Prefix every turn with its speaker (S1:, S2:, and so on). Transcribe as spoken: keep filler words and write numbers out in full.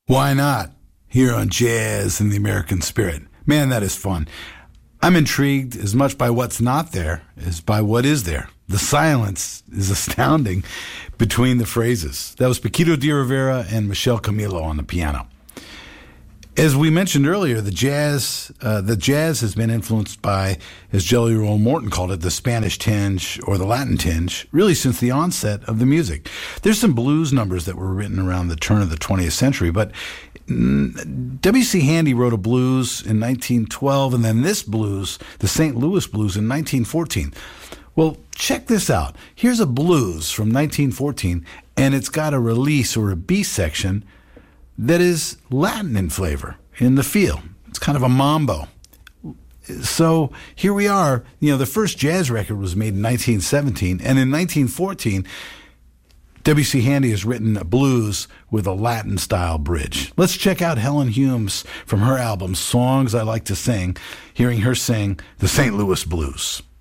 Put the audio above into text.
S1: Why not? Here on Jazz in the American Spirit. Man, that is fun. I'm intrigued as much by what's not there as by what is there. The silence is astounding between the phrases. That was Paquito de Rivera and Michelle Camilo on the piano. As we mentioned earlier, the jazz uh, the jazz has been influenced by, as Jelly Roll Morton called it, the Spanish tinge or the Latin tinge, really since the onset of the music. There's some blues numbers that were written around the turn of the twentieth century, but W C. Handy wrote a blues in nineteen twelve, and then this blues, the Saint Louis Blues, in nineteen fourteen. Well, check this out. Here's a blues from nineteen fourteen, and it's got a release or a B section that is Latin in flavor, in the feel. It's kind of a mambo. So here we are. You know, the first jazz record was made in nineteen seventeen, and in nineteen fourteen, W C. Handy has written a blues with a Latin-style bridge. Let's check out Helen Humes from her album, Songs I Like to Sing, hearing her sing the Saint Louis Blues.